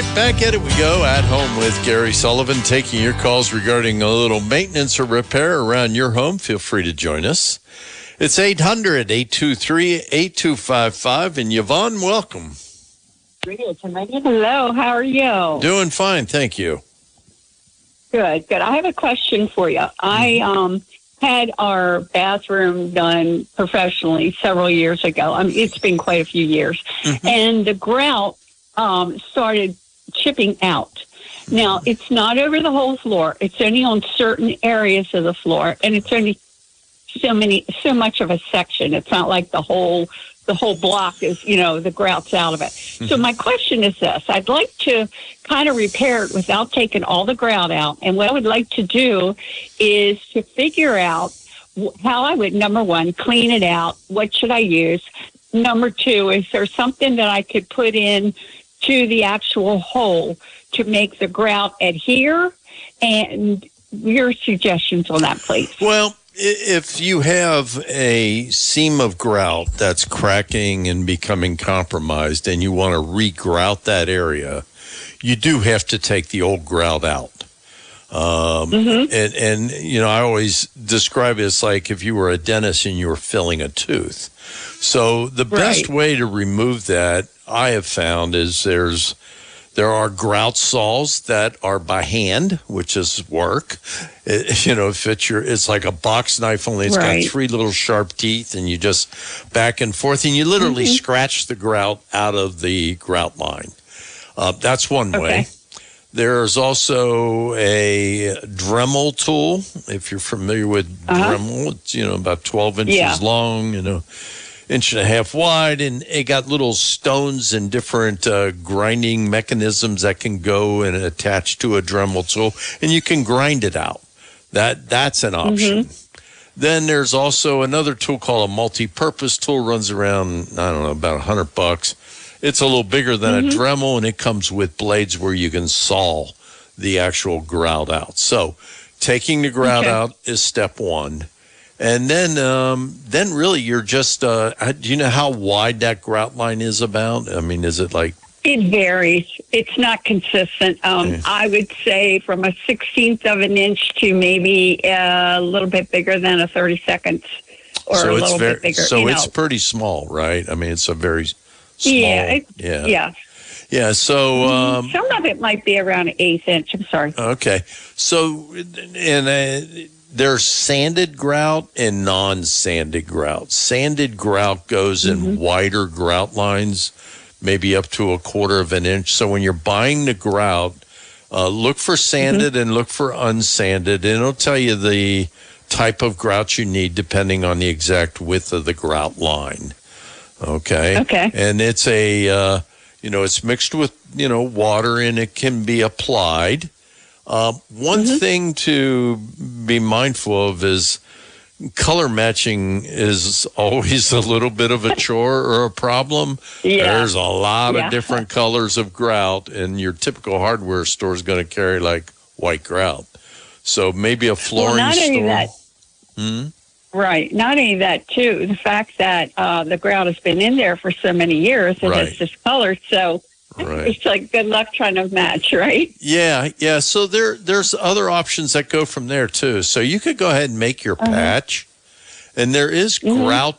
right, back at it we go. At Home with Gary Sullivan, taking your calls regarding a little maintenance or repair around your home. Feel free to join us. It's 800-823-8255. And Yvonne, welcome. Hello, how are you? Doing fine, thank you. Good. I have a question for you. I had our bathroom done professionally several years ago. It's been quite a few years. And the grout started chipping out. Now, it's not over the whole floor. It's only on certain areas of the floor, and it's only so much of a section. It's not like the whole block is, the grout's out of it. So my question is this. I'd like to kind of repair it without taking all the grout out. And what I would like to do is to figure out how I would, number one, clean it out. What should I use? Number two, is there something that I could put in to the actual hole to make the grout adhere? And your suggestions on that, please. Well, if you have a seam of grout that's cracking and becoming compromised and you want to re-grout that area, you do have to take the old grout out. And I always describe it as like if you were a dentist and you were filling a tooth. So the best way to remove that, I have found, is there are grout saws that are by hand, which is work. It's like a box knife, only it's got three little sharp teeth, and you just back and forth, and you literally scratch the grout out of the grout line. That's one way. There's also a Dremel tool. If you're familiar with Dremel, it's about 12 inches long, inch and a half wide, and it got little stones and different grinding mechanisms that can go and attach to a Dremel tool, and you can grind it out. That's an option. Then there's also another tool called a multi-purpose tool. Runs around, I don't know, about $100. It's a little bigger than a Dremel, and it comes with blades where you can saw the actual grout out. So taking the grout out is step one. And then really you're just, do you know how wide that grout line is about? I mean, is it like? It varies. It's not consistent. I would say from a 16th of an inch to maybe a little bit bigger than a 32nd or so a little bit bigger. So it's pretty small, right? I mean, it's a very small. Yeah. So some of it might be around an 1/8 inch. I'm sorry. Okay. So, there's sanded grout and non-sanded grout. Sanded grout goes in wider grout lines, maybe up to 1/4 of an inch. So when you're buying the grout, look for sanded and look for unsanded, and it'll tell you the type of grout you need depending on the exact width of the grout line. Okay. And it's it's mixed with, water, and it can be applied. One thing to be mindful of is color matching is always a little bit of a chore or a problem. There's a lot of different colors of grout, and your typical hardware store is going to carry like white grout. So maybe a flooring store. Right. Not only that, too, the fact that the grout has been in there for so many years and it's discolored, so it's like good luck trying to match, right? Yeah. So there's other options that go from there, too. So you could go ahead and make your patch, and there is grout